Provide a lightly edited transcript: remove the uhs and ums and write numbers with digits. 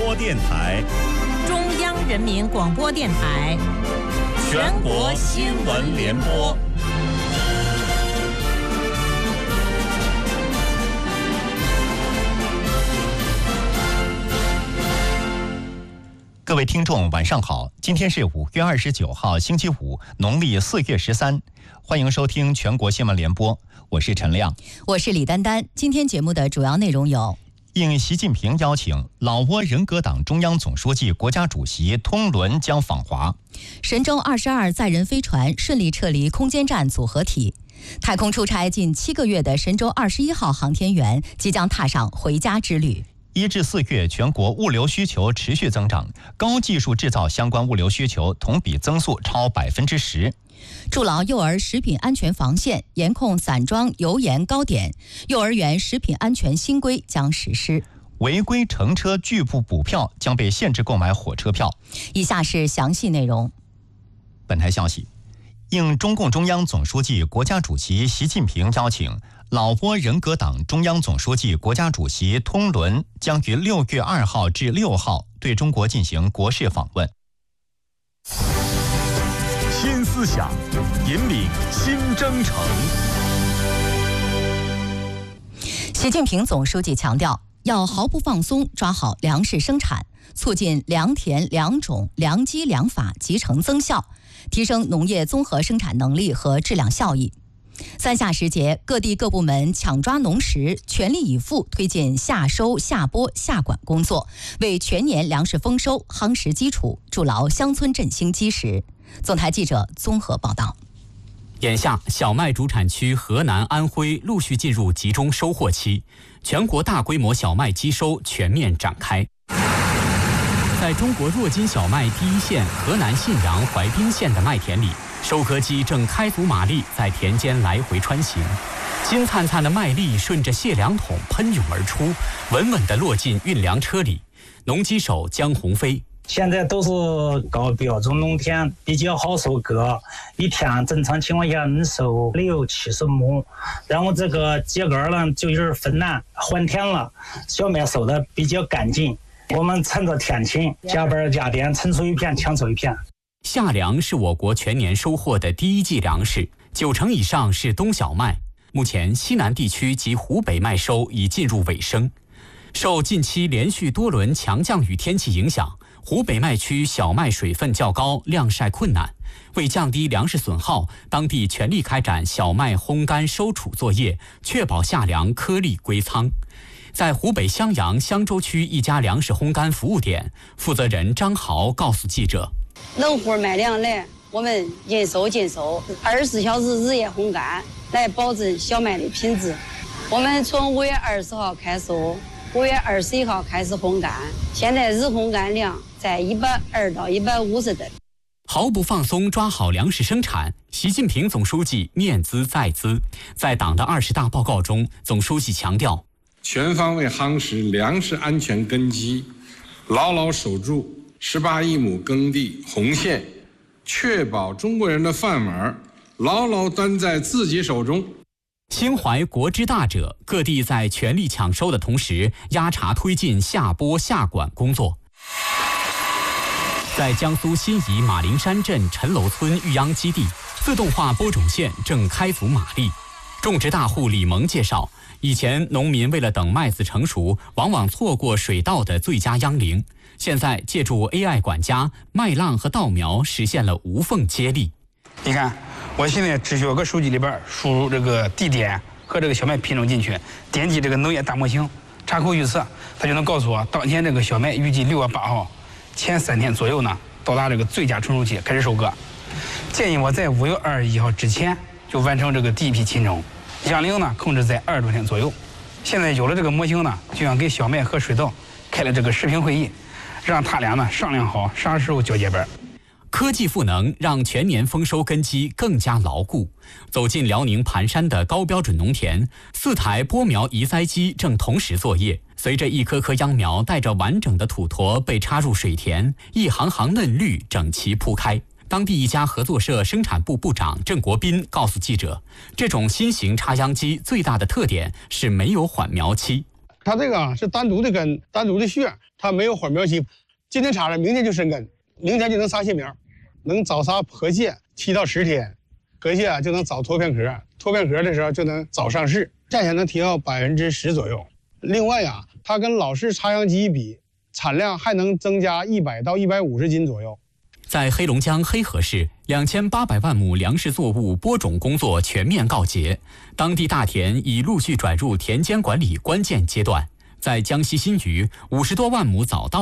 播电台， 中央人民广播电台， 全国新闻联播。 各位听众，晚上好！今天是5月29号，星期五，农历4月13。欢迎收听全国新闻联播，我是陈亮， 我是李丹丹。今天节目的主要内容有： 应习近平邀请，老挝人格党中央总书记、国家主席通伦将访华； 神舟22载人飞船顺利撤离空间站组合体；太空出差近7个月的神舟21号航天员即将踏上回家之旅。 1至4月，全国物流需求持续增长，高技术制造相关物流需求同比增速超10%。 筑牢幼儿食品安全防线，严控散装油盐糕点，幼儿园食品安全新规将实施。 违规乘车拒不补票将被限制购买火车票。 以下是详细内容。 本台消息，应中共中央总书记、国家主席习近平邀请，老挝人格党中央总书记、国家主席通伦将于6月2号至6号对中国进行国事访问。 新思想，引领新征程。 习近平总书记强调，要毫不放松抓好粮食生产，促进良田、良种、良机、良法集成增效，提升农业综合生产能力和质量效益。3夏时节，各地各部门抢抓农时，全力以赴推进夏收、夏播、夏管工作，为全年粮食丰收夯实基础，筑牢乡村振兴基石。总台记者综合报道。 眼下，小麦主产区河南、安徽陆续进入集中收获期，全国大规模小麦机收全面展开。在中国弱金小麦第一线河南信阳怀滨县的麦田里，收割机正开足马力在田间来回穿行，金灿灿的麦粒顺着卸粮桶喷涌而出，稳稳地落进运粮车里。农机手江鸿飞， 现在都是高标准农田，比较好收割，一天正常情况下能收60-70亩。然后这个秸秆呢就有点分烂换田了，小麦收的比较干净。我们趁着天晴，加班加点，撑出一片抢出一片。 夏粮是我国全年收获的第一季粮食，90%以上是冬小麦。目前西南地区及湖北麦收已进入尾声。受近期连续多轮强降雨天气影响，湖北麦区小麦水分较高，晾晒困难。为降低粮食损耗，当地全力开展小麦烘干收储作业，确保夏粮颗粒归仓。在湖北襄阳襄州区一家粮食烘干服务点，负责人张豪告诉记者： 农户卖粮来，我们应收尽收，24小时日夜烘干，来保证小麦的品质。我们从5月20号开收，5月21号开始烘干，现在日烘干量在120到150吨。 毫不放松抓好粮食生产，习近平总书记念兹在兹。在党的20大报告中，总书记强调， 全方位夯实粮食安全根基，牢牢守住18亿亩耕地红线，确保中国人的饭碗牢牢端在自己手中。 心怀国之大者，各地在全力抢收的同时，压茬推进夏播夏管工作。在江苏新沂马陵山镇陈楼村育秧基地，自动化播种线正开足马力。种植大户李萌介绍，以前农民为了等麦子成熟，往往错过水稻的最佳秧龄。现在借助 AI 管家，麦浪和稻苗实现了无缝接力。 你看，我现在只需要个手机里边输入这个地点和这个小麦品种进去，点击这个农业大模型，插口预测，它就能告诉我当前这个小麦预计6月8号前3天左右呢到达这个最佳成熟期开始收割。建议我在5月21号之前就完成这个第一批品种，秧龄呢控制在20多天左右。现在有了这个模型呢，就想给小麦和水稻开了这个视频会议，让他俩呢商量好啥时候交接班。 科技赋能让全年丰收根基更加牢固。走进辽宁盘山的高标准农田，4台播苗移栽机正同时作业。随着一颗颗秧苗带着完整的土坨被插入水田，一行行嫩绿整齐铺开。当地一家合作社生产部部长郑国斌告诉记者，这种新型插秧机最大的特点是没有缓苗期。 它这个是单独的根、单独的穴，它没有混苗期。今天插了，明天就生根，明天就能撒蟹苗，能早撒河蟹7到10天，河蟹就能早脱片壳，脱片壳的时候就能早上市，价钱能提高10%左右。另外呀，它跟老式插秧机比，产量还能增加100到150斤左右。 在黑龙江黑河市，2800万亩粮食作物播种工作全面告捷，当地大田已陆续转入田间管理关键阶段。在江西新余，50多万亩早稻